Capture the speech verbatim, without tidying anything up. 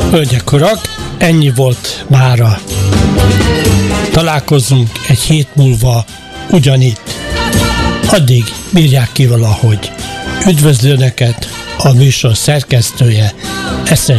Hölgyek, urak, ennyi volt mára. Találkozzunk egy hét múlva ugyanitt. Addig bírják ki valahogy. Üdvözlő neked a műsor szerkesztője, Eszes